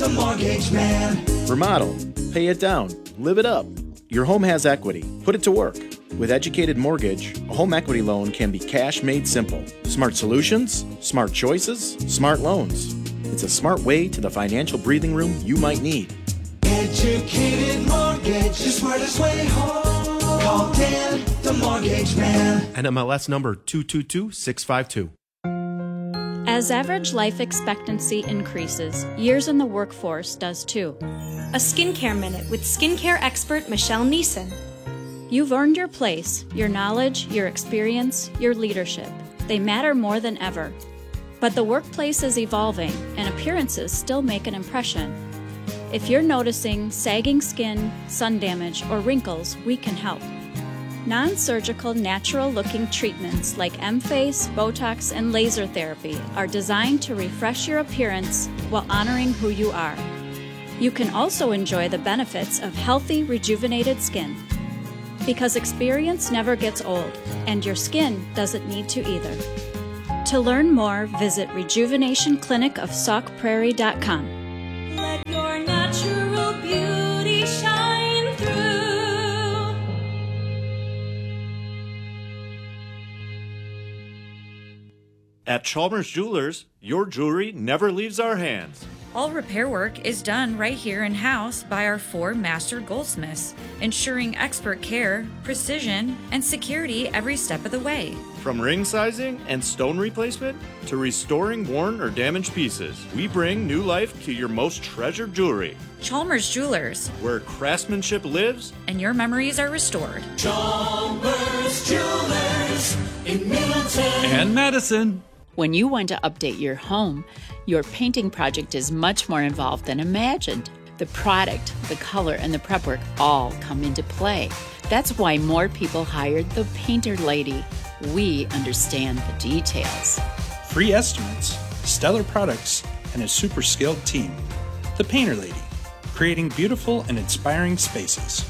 the mortgage man. Remodel, pay it down, live it up. Your home has equity. Put it to work. With Educated Mortgage, a home equity loan can be cash made simple. Smart solutions, smart choices, smart loans. It's a smart way to the financial breathing room you might need. Educated Mortgage, the smartest way home. Call Dan, the mortgage man. NMLS number 222652. As average life expectancy increases, years in the workforce does too. A Skincare Minute with skincare expert Michelle Neeson. You've earned your place, your knowledge, your experience, your leadership. They matter more than ever. But the workplace is evolving, and appearances still make an impression. If you're noticing sagging skin, sun damage, or wrinkles, we can help. Non-surgical, natural-looking treatments like M-Face, Botox, and laser therapy are designed to refresh your appearance while honoring who you are. You can also enjoy the benefits of healthy, rejuvenated skin. Because experience never gets old, and your skin doesn't need to either. To learn more, visit rejuvenationclinicofsaukprairie.com. Let your natural beauty shine through. At Chalmers Jewelers, your jewelry never leaves our hands. All repair work is done right here in-house by our 4 master goldsmiths, ensuring expert care, precision, and security every step of the way. From ring sizing and stone replacement to restoring worn or damaged pieces, we bring new life to your most treasured jewelry. Chalmers Jewelers, where craftsmanship lives and your memories are restored. Chalmers Jewelers in Middleton and Madison. When you want to update your home, your painting project is much more involved than imagined. The product, the color, and the prep work all come into play. That's why more people hired the Painter Lady. We understand the details. Free estimates, stellar products, and a super skilled team. The Painter Lady, creating beautiful and inspiring spaces.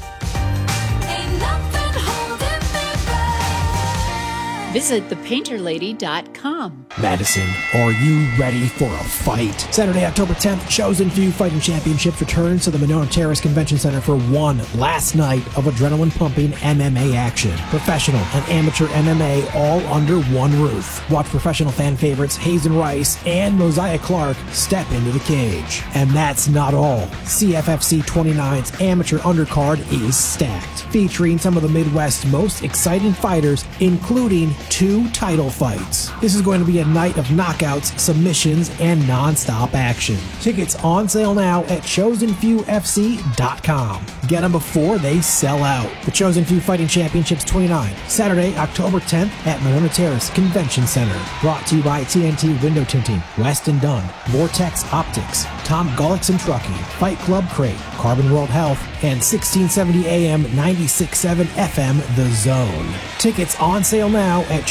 Visit thepainterlady.com. Madison, are you ready for a fight? Saturday, October 10th, Chosen Few Fighting Championships returns to the Monona Terrace Convention Center for one last night of adrenaline-pumping MMA action. Professional and amateur MMA all under one roof. Watch professional fan favorites Hazen Rice and Mosiah Clark step into the cage. And that's not all. CFFC 29's amateur undercard is stacked, featuring some of the Midwest's most exciting fighters, including 2 title fights. This is going to be a night of knockouts, submissions, and non-stop action. Tickets on sale now at chosenfewfc.com. Get them before they sell out. The Chosen Few Fighting Championships 29, Saturday, October 10th at Monona Terrace Convention Center. Brought to you by TNT Window Tinting, West and Dunn, Vortex Optics, Tom Gullickson Trucking, Fight Club Crate, Carbon World Health, and 1670 AM 96.7 FM The Zone. Tickets on sale now at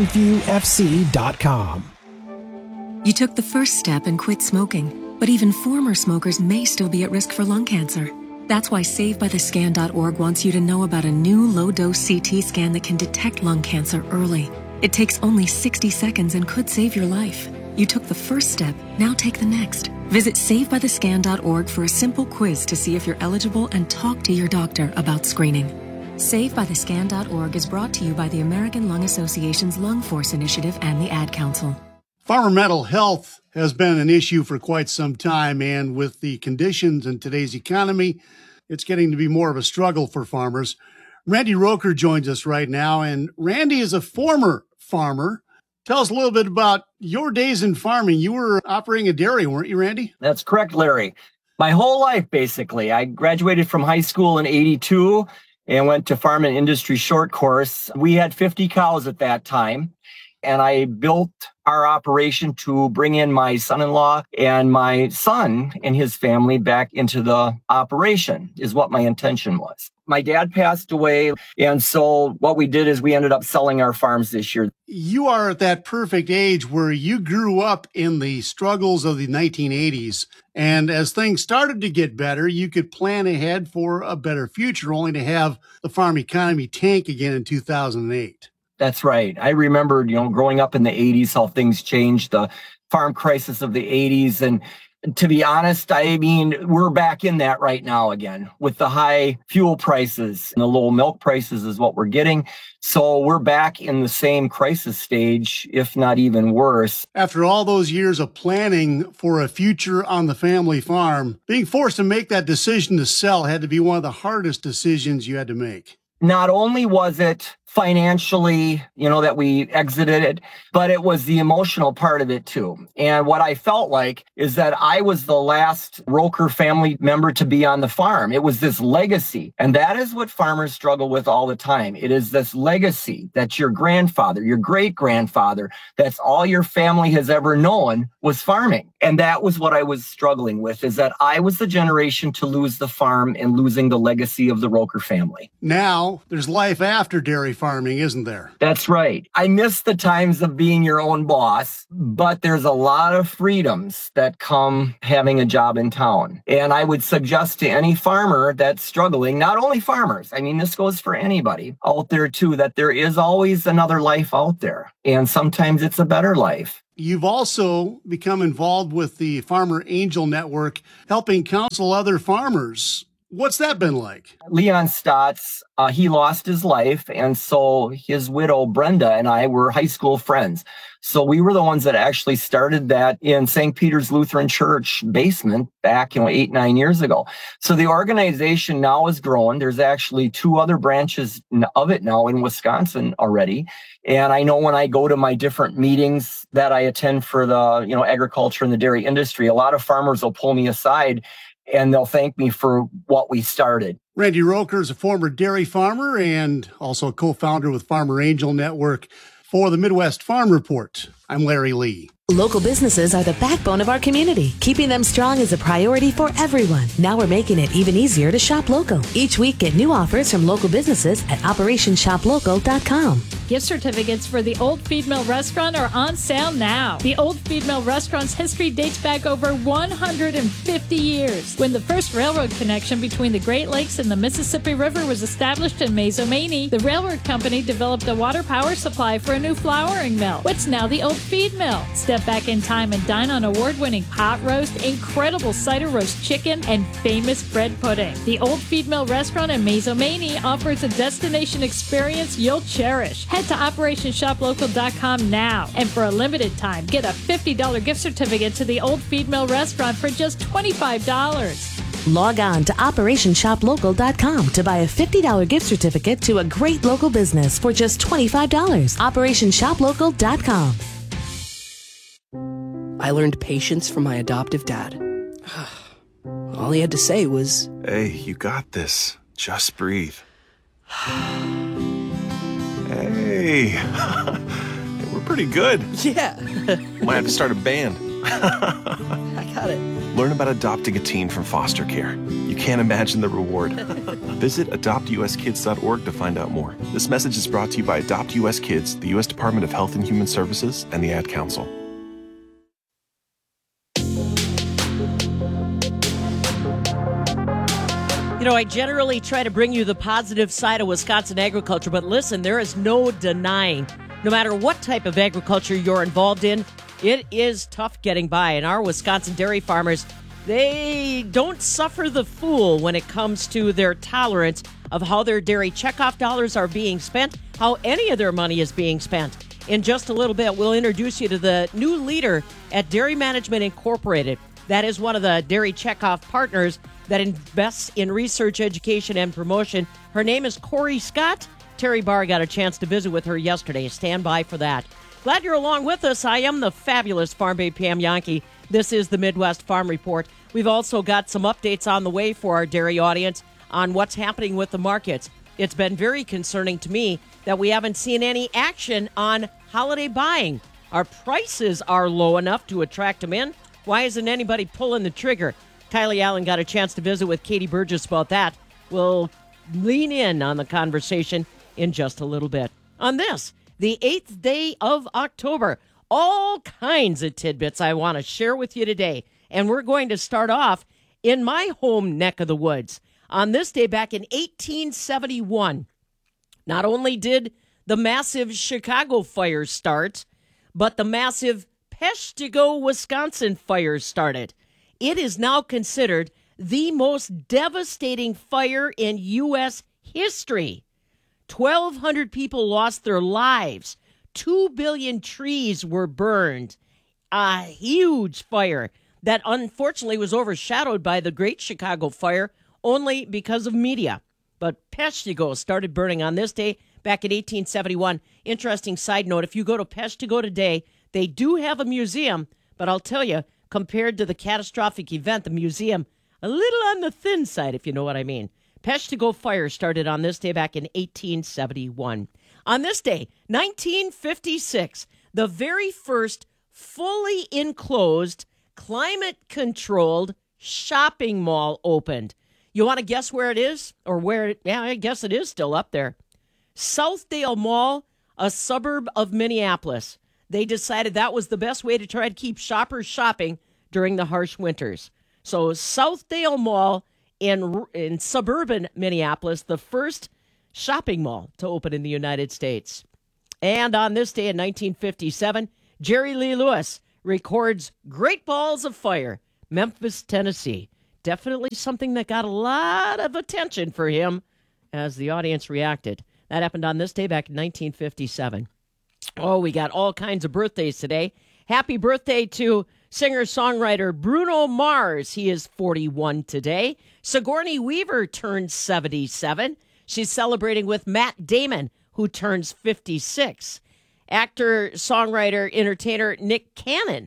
chosenfewfc.com. You took the first step and quit smoking, but even former smokers may still be at risk for lung cancer. That's why SaveByTheScan.org wants you to know about a new low-dose CT scan that can detect lung cancer early. It takes only 60 seconds and could save your life. You took the first step, now take the next. Visit SaveByTheScan.org for a simple quiz to see if you're eligible and talk to your doctor about screening. SaveByTheScan.org is brought to you by the American Lung Association's Lung Force Initiative and the Ad Council. Farmer mental health has been an issue for quite some time, and with the conditions in today's economy, it's getting to be more of a struggle for farmers. Randy Roker joins us right now, and Randy is a former farmer. Tell us a little bit about your days in farming. You were operating a dairy, weren't you, Randy? That's correct, Larry. My whole life, basically. I graduated from high school in 82 and went to Farm and Industry Short Course. We had 50 cows at that time, and I built our operation to bring in my son-in-law and my son and his family back into the operation, is what my intention was. My dad passed away, and so what we did is we ended up selling our farms this year. You are at that perfect age where you grew up in the struggles of the 1980s, and as things started to get better, you could plan ahead for a better future, only to have the farm economy tank again in 2008. That's right. I remember, growing up in the 80s, how things changed, the farm crisis of the 80s. And To be honest, I mean, we're back in that right now again with the high fuel prices and the low milk prices is what we're getting. So we're back in the same crisis stage, if not even worse. After all those years of planning for a future on the family farm, being forced to make that decision to sell had to be one of the hardest decisions you had to make. Not only was it financially, that we exited it, but it was the emotional part of it too. And what I felt like is that I was the last Roker family member to be on the farm. It was this legacy. And that is what farmers struggle with all the time. It is this legacy that your grandfather, your great-grandfather, that's all your family has ever known was farming. And that was what I was struggling with, is that I was the generation to lose the farm and losing the legacy of the Roker family. Now there's life after dairy farming, isn't there? That's right. I miss the times of being your own boss, but there's a lot of freedoms that come having a job in town. And I would suggest to any farmer that's struggling, not only farmers, I mean, this goes for anybody out there too, that there is always another life out there. And sometimes it's a better life. You've also become involved with the Farmer Angel Network, helping counsel other farmers. What's that been like? Leon Stotts, he lost his life, and so his widow, Brenda, and I were high school friends. So we were the ones that actually started that in St. Peter's Lutheran Church basement back, 8-9 years ago. So the organization now has grown. There's actually 2 other branches of it now in Wisconsin already. And I know when I go to my different meetings that I attend for the, agriculture and the dairy industry, a lot of farmers will pull me aside and they'll thank me for what we started. Randy Roker is a former dairy farmer and also a co-founder with Farmer Angel Network. For the Midwest Farm Report, I'm Larry Lee. Local businesses are the backbone of our community. Keeping them strong is a priority for everyone. Now we're making it even easier to shop local. Each week, get new offers from local businesses at OperationShopLocal.com. Gift certificates for the Old Feed Mill Restaurant are on sale now. The Old Feed Mill Restaurant's history dates back over 150 years, when the first railroad connection between the Great Lakes and the Mississippi River was established in Mazomanie. The railroad company developed a water power supply for a new flouring mill, what's now the Old Feed Mill. Step back in time and dine on award-winning pot roast, incredible cider roast chicken, and famous bread pudding. The Old Feed Mill Restaurant in Mazomanie offers a destination experience you'll cherish. Head to OperationShopLocal.com now, and for a limited time, get a $50 gift certificate to the Old Feed Mill Restaurant for just $25. Log on to OperationShopLocal.com to buy a $50 gift certificate to a great local business for just $25. OperationShopLocal.com. I learned patience from my adoptive dad. All he had to say was, "Hey, you got this. Just breathe." Hey, we're pretty good. Yeah. Might have to start a band. I got it. Learn about adopting a teen from foster care. You can't imagine the reward. Visit adoptuskids.org to find out more. This message is brought to you by Adopt US Kids, the U.S. Department of Health and Human Services, and the Ad Council. I generally try to bring you the positive side of Wisconsin agriculture, but listen, there is no denying, no matter what type of agriculture you're involved in, it is tough getting by. And our Wisconsin dairy farmers, they don't suffer the fool when it comes to their tolerance of how their dairy checkoff dollars are being spent, how any of their money is being spent. In just a little bit, we'll introduce you to the new leader at Dairy Management Incorporated. That is one of the dairy checkoff partners that invests in research, education, and promotion. Her name is Corey Scott. Terry Barr got a chance to visit with her yesterday. Stand by for that. Glad you're along with us. I am the fabulous Farm Babe Pam Yankee. This is the Midwest Farm Report. We've also got some updates on the way for our dairy audience on what's happening with the markets. It's been very concerning to me that we haven't seen any action on holiday buying. Our prices are low enough to attract them in. Why isn't anybody pulling the trigger? Kylie Allen got a chance to visit with Katie Burgess about that. We'll lean in on the conversation in just a little bit. On this, the 8th day of October, all kinds of tidbits I want to share with you today. And we're going to start off in my home neck of the woods. On this day back in 1871, not only did the massive Chicago fires start, but the massive Peshtigo, Wisconsin fires started. it is now considered the most devastating fire in U.S. history. 1,200 people lost their lives. 2 billion trees were burned. A huge fire that unfortunately was overshadowed by the Great Chicago Fire only because of media. But Peshtigo started burning on this day back in 1871. Interesting side note, if you go to Peshtigo today, they do have a museum, but I'll tell you, compared to the catastrophic event, the museum, a little on the thin side, if you know what I mean. Peshtigo Fire started on this day back in 1871. On this day, 1956, the very first fully enclosed, climate-controlled shopping mall opened. You want to guess where it is? Or where, I guess it is still up there. Southdale Mall, a suburb of Minneapolis. They decided that was the best way to try to keep shoppers shopping during the harsh winters. So Southdale Mall in suburban Minneapolis, the first shopping mall to open in the United States. And on this day in 1957, Jerry Lee Lewis records Great Balls of Fire, Memphis, Tennessee. Definitely something that got a lot of attention for him as the audience reacted. That happened on this day back in 1957. Oh, we got all kinds of birthdays today. Happy birthday to singer-songwriter Bruno Mars. He is 41 today. Sigourney Weaver turns 77. She's celebrating with Matt Damon, who turns 56. Actor, songwriter, entertainer Nick Cannon,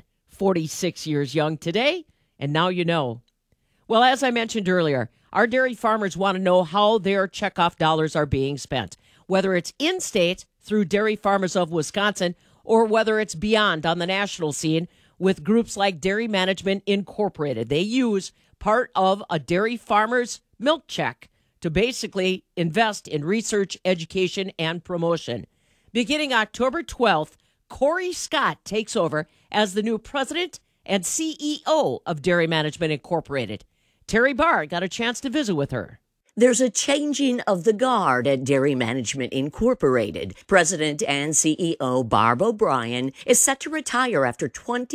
46 years young today. And now you know. Well, as I mentioned earlier, our dairy farmers want to know how their checkoff dollars are being spent, whether it's in-state through Dairy Farmers of Wisconsin or whether it's beyond on the national scene with groups like Dairy Management Incorporated. They use part of a dairy farmer's milk check to basically invest in research, education, and promotion. Beginning October 12th, Corey Scott takes over as the new president and CEO of Dairy Management Incorporated. Terry Barr got a chance to visit with her. There's a changing of the guard at Dairy Management Incorporated. President and CEO Barb O'Brien is set to retire after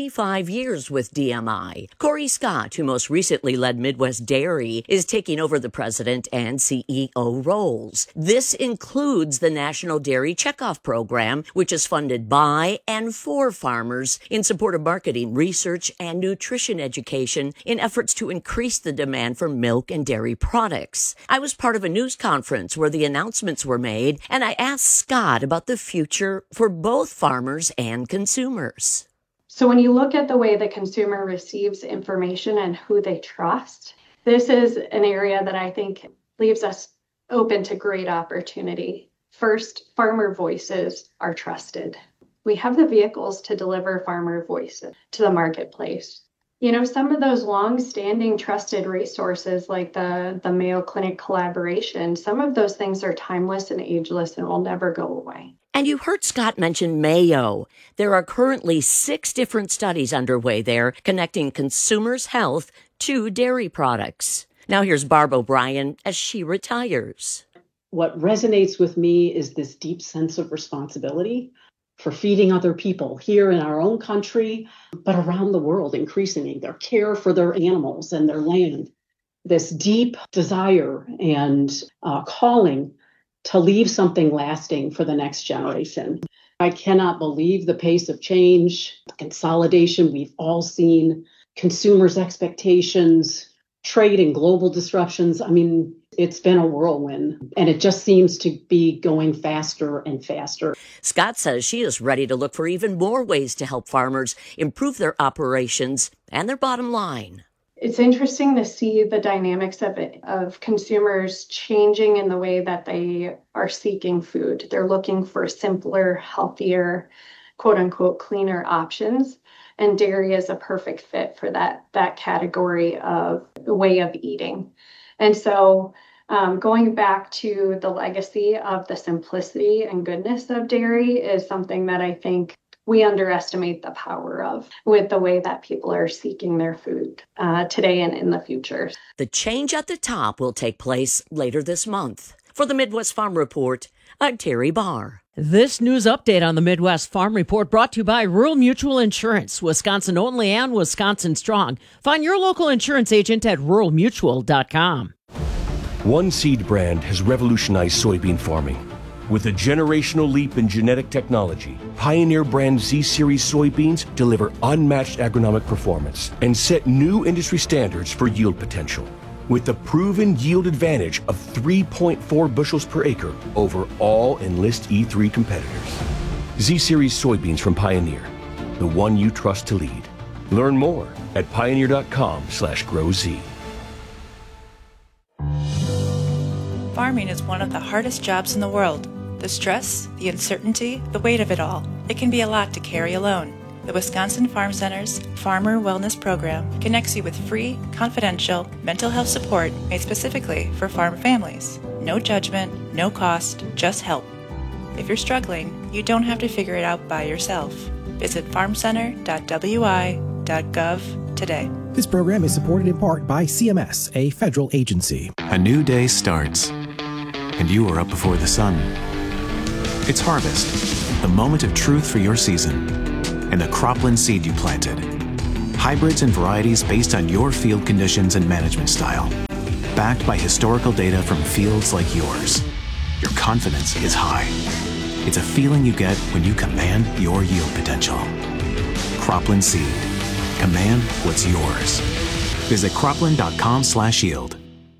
25 years with DMI. Corey Scott, who most recently led Midwest Dairy, is taking over the president and CEO roles. This includes the National Dairy Checkoff Program, which is funded by and for farmers in support of marketing, research, and nutrition education in efforts to increase the demand for milk and dairy products. I was part of a news conference where the announcements were made, and I asked Scott about the future for both farmers and consumers. So when you look at the way the consumer receives information and who they trust, this is an area that I think leaves us open to great opportunity. First, farmer voices are trusted. We have the vehicles to deliver farmer voices to the marketplace. You know, some of those long-standing trusted resources like the Mayo Clinic collaboration, some of those things are timeless and ageless and will never go away. And you heard Scott mention Mayo. There are currently 6 different studies underway there connecting consumers' health to dairy products. Now here's Barb O'Brien as she retires. What resonates with me is this deep sense of responsibility for feeding other people here in our own country, but around the world increasingly, their care for their animals and their land. This deep desire and calling to leave something lasting for the next generation. I cannot believe the pace of change, the consolidation we've all seen, consumers' expectations, trade and global disruptions. I mean, it's been a whirlwind, and it just seems to be going faster and faster. Scott says she is ready to look for even more ways to help farmers improve their operations and their bottom line. It's interesting to see the dynamics of consumers changing in the way that they are seeking food. They're looking for simpler, healthier, quote unquote, cleaner options. And dairy is a perfect fit for that category of way of eating. And so going back to the legacy of the simplicity and goodness of dairy is something that I think we underestimate the power of with the way that people are seeking their food today and in the future. The change at the top will take place later this month. For the Midwest Farm Report, I'm Terry Barr. This news update on the Midwest Farm Report brought to you by Rural Mutual Insurance, Wisconsin only and Wisconsin strong. Find your local insurance agent at ruralmutual.com. One seed brand has revolutionized soybean farming. With a generational leap in genetic technology, Pioneer brand Z-Series soybeans deliver unmatched agronomic performance and set new industry standards for yield potential. With the proven yield advantage of 3.4 bushels per acre over all Enlist E3 competitors. Z-Series soybeans from Pioneer, the one you trust to lead. Learn more at pioneer.com/growz. Farming is one of the hardest jobs in the world. The stress, the uncertainty, the weight of it all. It can be a lot to carry alone. The Wisconsin Farm Center's Farmer Wellness Program connects you with free, confidential mental health support made specifically for farm families. No judgment, no cost, just help. If you're struggling, you don't have to figure it out by yourself. Visit farmcenter.wi.gov today. This program is supported in part by CMS, a federal agency. A new day starts, and you are up before the sun. It's harvest, the moment of truth for your season, and the cropland seed you planted. Hybrids and varieties based on your field conditions and management style. Backed by historical data from fields like yours. Your confidence is high. It's a feeling you get when you command your yield potential. Cropland Seed. Command what's yours. Visit cropland.com/yield.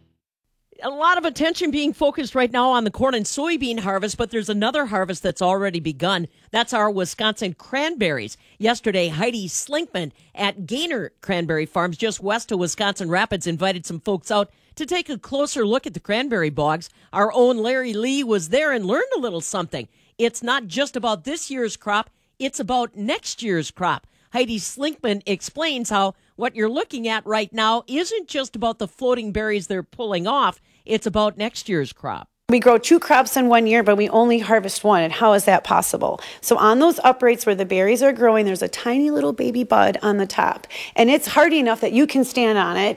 A lot of attention being focused right now on the corn and soybean harvest, but there's another harvest that's already begun. That's our Wisconsin cranberries. Yesterday, Heidi Slinkman at Gaynor Cranberry Farms just west of Wisconsin Rapids invited some folks out to take a closer look at the cranberry bogs. Our own Larry Lee was there and learned a little something. It's not just about this year's crop, it's about next year's crop. Heidi Slinkman explains how what you're looking at right now isn't just about the floating berries they're pulling off. It's about next year's crop. We grow 2 crops in 1 year, but we only harvest 1. And how is that possible? So on those uprates where the berries are growing, there's a tiny little baby bud on the top. And it's hardy enough that you can stand on it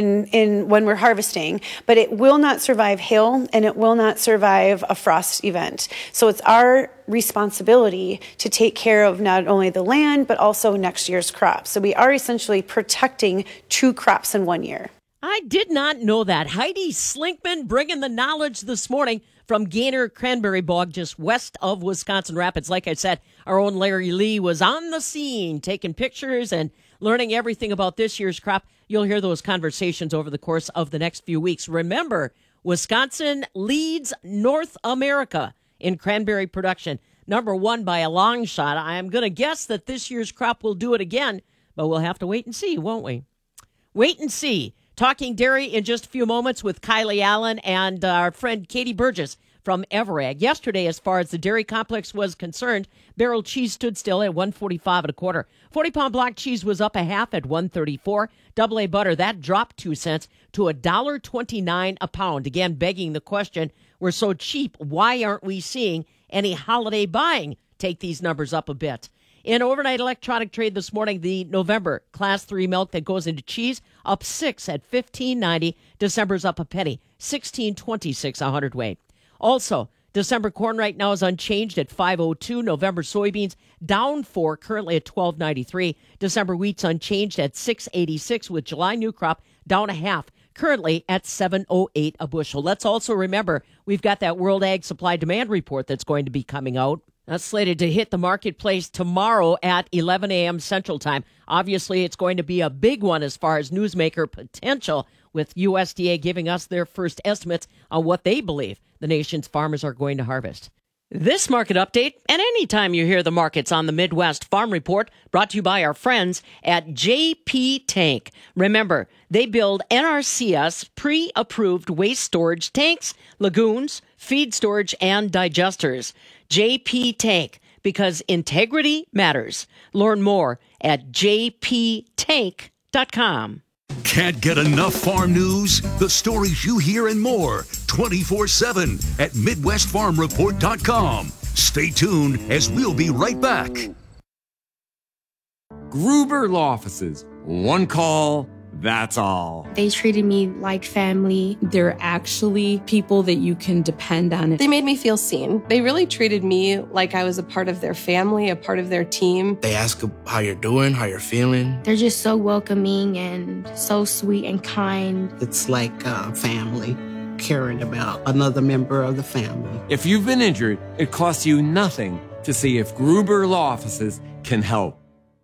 and when we're harvesting, but it will not survive hail and it will not survive a frost event. So it's our responsibility to take care of not only the land, but also next year's crop. So we are essentially protecting 2 crops in 1 year. I did not know that. Heidi Slinkman bringing the knowledge this morning from Gaynor Cranberry Bog just west of Wisconsin Rapids. Like I said, our own Larry Lee was on the scene taking pictures and learning everything about this year's crop. You'll hear those conversations over the course of the next few weeks. Remember, Wisconsin leads North America in cranberry production. #1 by a long shot. I am going to guess that this year's crop will do it again, but we'll have to wait and see, won't we? Wait and see. Talking dairy in just a few moments with Kylie Allen and our friend Katie Burgess from Everag. Yesterday, as far as the dairy complex was concerned, barrel cheese stood still at $1.45 1/4. 40-pound block cheese was up 1/2 at $1.34. AA butter, that dropped 2 cents to $1.29 a pound. Again, begging the question, we're so cheap, why aren't we seeing any holiday buying? Take these numbers up a bit. In overnight electronic trade this morning, the November Class 3 milk that goes into cheese up 6 at $15.90. December's up a penny, $16.26 a hundredweight. Also, December corn right now is unchanged at $5.02. November soybeans down 4, currently at $12.93. December wheat's unchanged at $6.86, with July new crop down 1/2, currently at $7.08 a bushel. Let's also remember we've got that World Ag Supply Demand Report that's going to be coming out. That's slated to hit the marketplace tomorrow at 11 a.m. Central Time. Obviously, it's going to be a big one as far as newsmaker potential, with USDA giving us their first estimates on what they believe the nation's farmers are going to harvest. This market update, and anytime you hear the markets on the Midwest Farm Report, brought to you by our friends at JP Tank. Remember, they build NRCS pre-approved waste storage tanks, lagoons, feed storage, and digesters. JP Tank, because integrity matters. Learn more at jptank.com. Can't get enough farm news? The stories you hear and more 24/7 at MidwestFarmReport.com. Stay tuned as we'll be right back. Gruber Law Offices. One call, That's all. They treated me like family. They're actually people that you can depend on. They made me feel seen. They really treated me like I was a part of their family, a part of their team. They ask how you're doing, how you're feeling. They're just so welcoming and so sweet and kind. It's like family, caring about another member of the family. If you've been injured, it costs you nothing to see if Gruber Law Offices can help.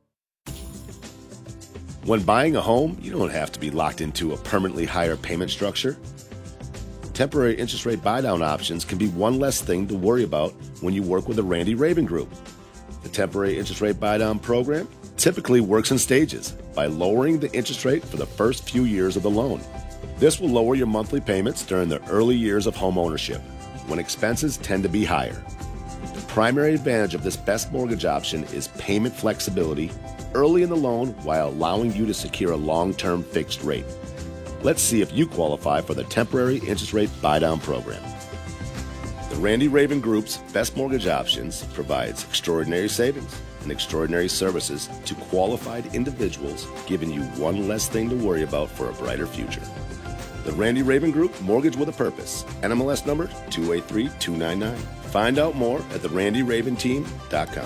When buying a home, you don't have to be locked into a permanently higher payment structure. Temporary interest rate buy-down options can be one less thing to worry about when you work with the Randy Raven Group. The temporary interest rate buy-down program typically works in stages by lowering the interest rate for the first few years of the loan. This will lower your monthly payments during the early years of home ownership, when expenses tend to be higher. The primary advantage of this best mortgage option is payment flexibility early in the loan while allowing you to secure a long-term fixed rate. Let's see if you qualify for the temporary interest rate buy-down program. The Randy Raven Group's Best Mortgage Options provides extraordinary savings and extraordinary services to qualified individuals, giving you one less thing to worry about for a brighter future. The Randy Raven Group, Mortgage with a Purpose. NMLS number 283299. Find out more at therandyraventeam.com.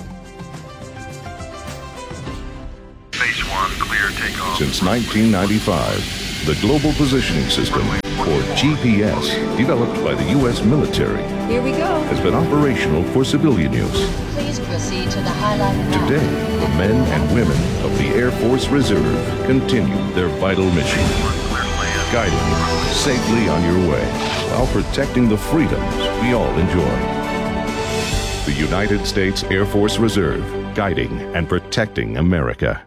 Phase 1, clear takeoff. Since 1995, the Global Positioning System, or GPS, developed by the U.S. military, here we go, has been operational for civilian use. Please proceed to the highlighted map. Today, the men and women of the Air Force Reserve continue their vital mission, guiding you safely on your way while protecting the freedoms we all enjoy. The United States Air Force Reserve, guiding and protecting America.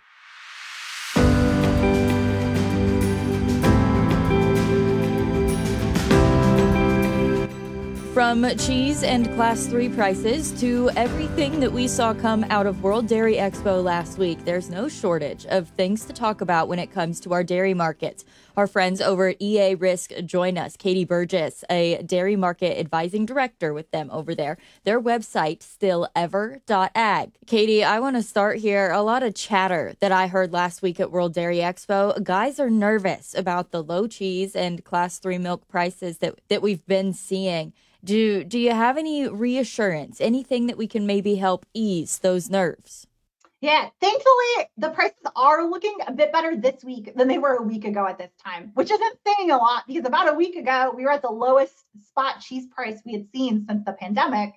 From cheese and Class 3 prices to everything that we saw come out of World Dairy Expo last week, there's no shortage of things to talk about when it comes to our dairy markets. Our friends over at EA Risk join us. Katie Burgess, a dairy market advising director with them over there. Their website, stillever.ag. Katie, I want to start here. A lot of chatter that I heard last week at World Dairy Expo. Guys are nervous about the low cheese and Class 3 milk prices that we've been seeing. Do you have any reassurance, anything that we can maybe help ease those nerves? Yeah, thankfully, the prices are looking a bit better this week than they were a week ago at this time, which isn't saying a lot because about a week ago, we were at the lowest spot cheese price we had seen since the pandemic.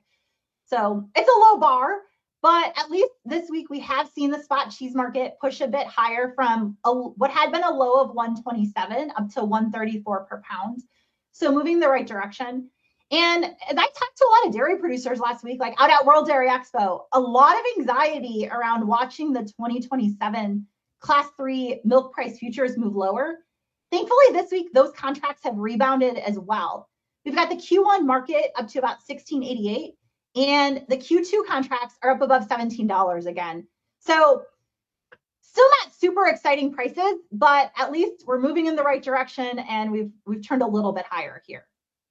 So it's a low bar, but at least this week we have seen the spot cheese market push a bit higher from what had been a low of 127 up to 134 per pound. So moving the right direction. And I talked to a lot of dairy producers last week, like out at World Dairy Expo, a lot of anxiety around watching the 2027 Class 3 milk price futures move lower. Thankfully, this week, those contracts have rebounded as well. We've got the Q1 market up to about $16.88, and the Q2 contracts are up above $17 again. So still not super exciting prices, but at least we're moving in the right direction, and we've turned a little bit higher here.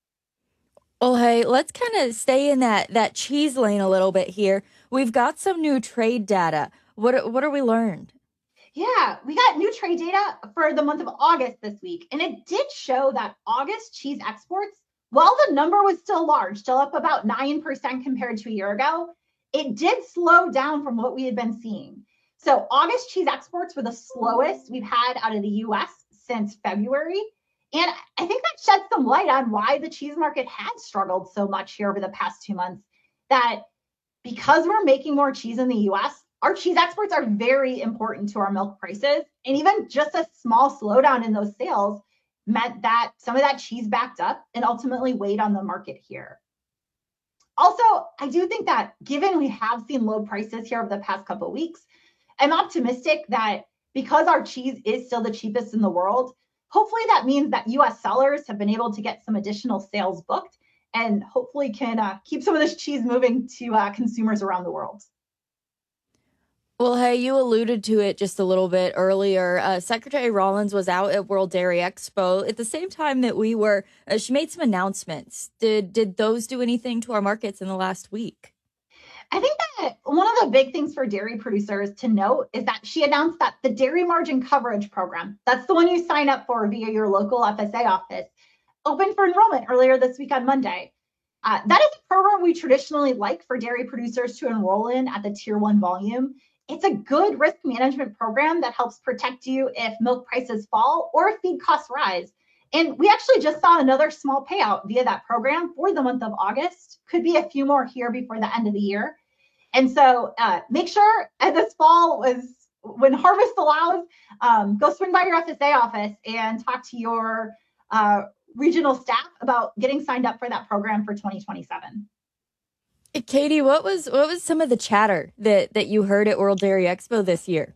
Well, hey, let's kind of stay in that cheese lane a little bit here. We've got some new trade data. What are we learned? Yeah, we got new trade data for the month of August this week, and it did show that August cheese exports, while the number was still large, still up about 9% compared to a year ago, it did slow down from what we had been seeing. So August cheese exports were the slowest we've had out of the U.S. since February. And I think that sheds some light on why the cheese market has struggled so much here over the past 2 months, that because we're making more cheese in the U.S., our cheese exports are very important to our milk prices. And even just a small slowdown in those sales meant that some of that cheese backed up and ultimately weighed on the market here. Also, I do think that given we have seen low prices here over the past couple of weeks, I'm optimistic that because our cheese is still the cheapest in the world, hopefully that means that U.S. sellers have been able to get some additional sales booked and hopefully can keep some of this cheese moving to consumers around the world. Well, hey, you alluded to it just a little bit earlier. Secretary Rollins was out at World Dairy Expo at the same time that we were. She made some announcements. Did those do anything to our markets in the last week? I think that one of the big things for dairy producers to note is that she announced that the Dairy Margin Coverage Program, that's the one you sign up for via your local FSA office, opened for enrollment earlier this week on Monday. That is a program we traditionally like for dairy producers to enroll in at the Tier 1 volume. It's a good risk management program that helps protect you if milk prices fall or if feed costs rise. And we actually just saw another small payout via that program for the month of August. Could be a few more here before the end of the year. And so make sure this fall, when harvest allows, go swing by your FSA office and talk to your regional staff about getting signed up for that program for 2027. Katie, what was some of the chatter that you heard at World Dairy Expo this year?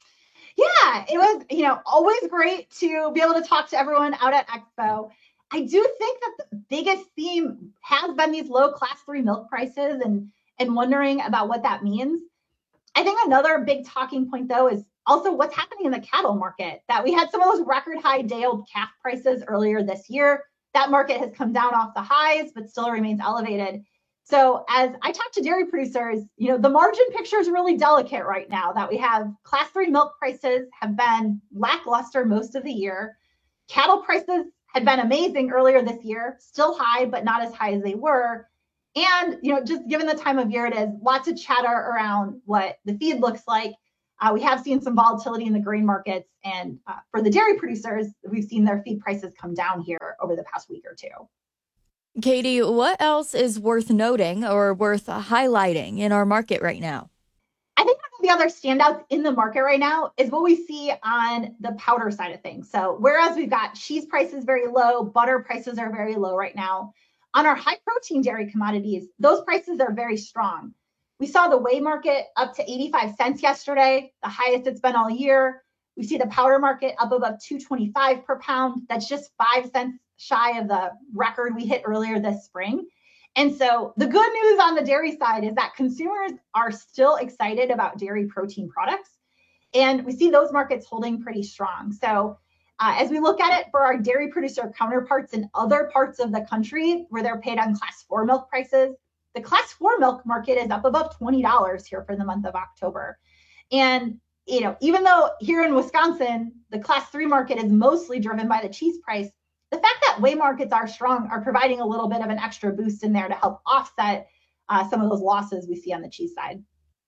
Yeah, it was, always great to be able to talk to everyone out at Expo. I do think that the biggest theme has been these low class 3 milk prices and wondering about what that means. I think another big talking point, though, is also what's happening in the cattle market, that we had some of those record high day-old calf prices earlier this year. That market has come down off the highs, but still remains elevated. So as I talk to dairy producers, the margin picture is really delicate right now, that we have class 3 milk prices have been lackluster most of the year. Cattle prices had been amazing earlier this year, still high, but not as high as they were. And, just given the time of year it is, lots of chatter around what the feed looks like. We have seen some volatility in the grain markets. And for the dairy producers, we've seen their feed prices come down here over the past week or two. Katie, what else is worth noting or worth highlighting in our market right now? I think one of the other standouts in the market right now is what we see on the powder side of things. So whereas we've got cheese prices very low, butter prices are very low right now, on our high protein dairy commodities, those prices are very strong. We saw the whey market up to 85 cents yesterday, the highest it's been all year. We see the powder market up above $2.25 per pound. That's just 5 cents shy of the record we hit earlier this spring. And so the good news on the dairy side is that consumers are still excited about dairy protein products. And we see those markets holding pretty strong. So as we look at it for our dairy producer counterparts in other parts of the country where they're paid on class 4 milk prices, the class 4 milk market is up above $20 here for the month of October. And, even though here in Wisconsin, the class 3 market is mostly driven by the cheese price, the fact that whey markets are strong are providing a little bit of an extra boost in there to help offset some of those losses we see on the cheese side.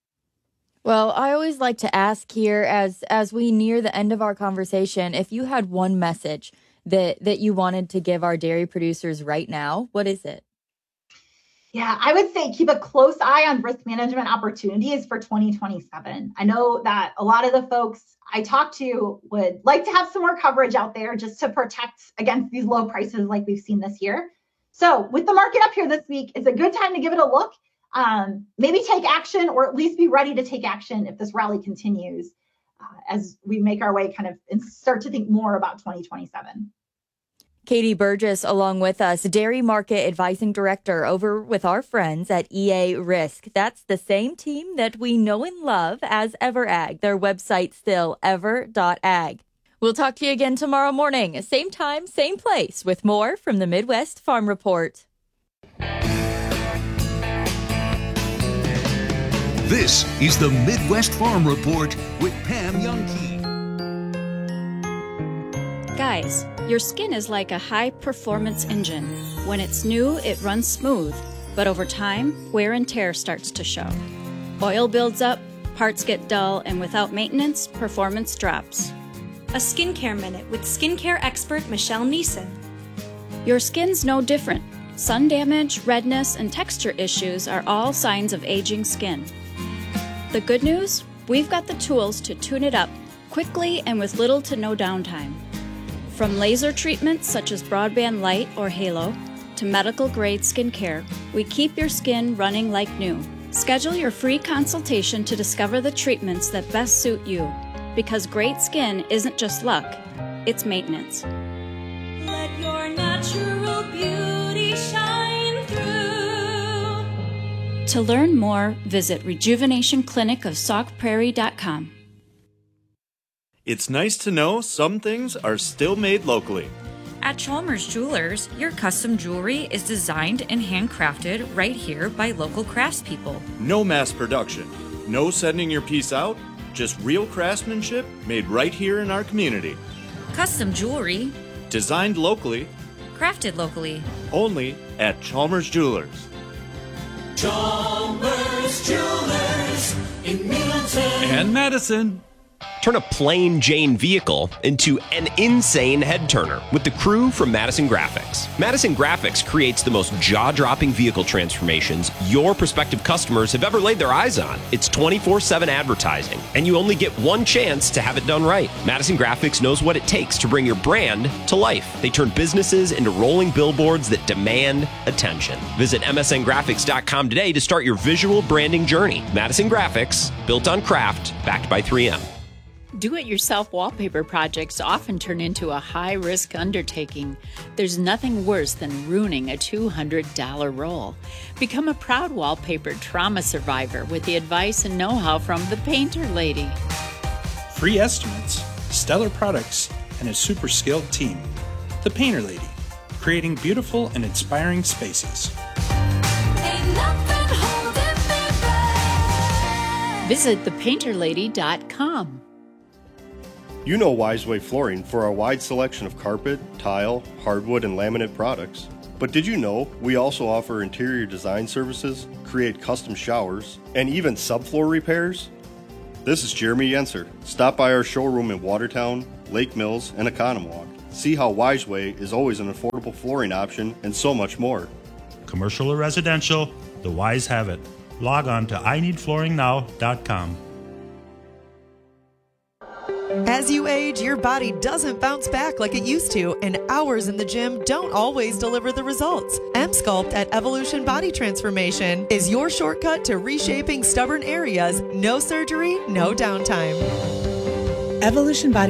Well, I always like to ask here as we near the end of our conversation, if you had one message that you wanted to give our dairy producers right now, what is it? Yeah, I would say keep a close eye on risk management opportunities for 2027. I know that a lot of the folks I talk to would like to have some more coverage out there just to protect against these low prices like we've seen this year. So with the market up here this week, it's a good time to give it a look. Maybe take action, or at least be ready to take action if this rally continues as we make our way kind of and start to think more about 2027. Katie Burgess along with us, Dairy Market Advising Director over with our friends at EA Risk. That's the same team that we know and love as EverAg. Their website still ever.ag. We'll talk to you again tomorrow morning, same time, same place, with more from the Midwest Farm Report. This is the Midwest Farm Report with Pam Youngkey. Guys, your skin is like a high-performance engine. When it's new, it runs smooth, but over time, wear and tear starts to show. Oil builds up, parts get dull, and without maintenance, performance drops. A Skincare Minute with skincare expert Michelle Neeson. Your skin's no different. Sun damage, redness, and texture issues are all signs of aging skin. The good news? We've got the tools to tune it up quickly and with little to no downtime. From laser treatments such as Broadband Light or Halo to medical-grade skincare, we keep your skin running like new. Schedule your free consultation to discover the treatments that best suit you, because great skin isn't just luck, it's maintenance. Let your natural beauty shine through. To learn more, visit At Chalmers Jewelers, your custom jewelry is designed and handcrafted right here by local craftspeople. No mass production, no sending your piece out, just real craftsmanship made right here in our community. Custom jewelry, designed locally, crafted locally, only at Chalmers Jewelers. Chalmers Jewelers in Middleton and Madison. Turn a plain Jane vehicle into an insane head turner with the crew from Madison Graphics. Madison Graphics creates the most jaw-dropping vehicle transformations your prospective customers have ever laid their eyes on. It's 24/7 advertising, and you only get one chance to have it done right. Madison Graphics knows what it takes to bring your brand to life. They turn businesses into rolling billboards that demand attention. Visit msngraphics.com today to start your visual branding journey. Madison Graphics, built on craft, backed by 3M. Do-it-yourself wallpaper projects often turn into a high-risk undertaking. There's nothing worse than ruining a $200 roll. Become a proud wallpaper trauma survivor with the advice and know-how from the Painter Lady. Free estimates, stellar products, and a super skilled team. The Painter Lady, creating beautiful and inspiring spaces. Visit thepainterlady.com. You know Wiseway Flooring for our wide selection of carpet, tile, hardwood, and laminate products. But did you know we also offer interior design services, create custom showers, and even subfloor repairs? This is Jeremy Yenser. Stop by our showroom in Watertown, Lake Mills, and Economwalk. See how Wiseway is always an affordable flooring option and so much more. Commercial or residential, the Wise have it. Log on to ineedflooringnow.com. As you age, your body doesn't bounce back like it used to, and hours in the gym don't always deliver the results. M-Sculpt at Evolution Body Transformation is your shortcut to reshaping stubborn areas. No surgery, no downtime. Evolution Body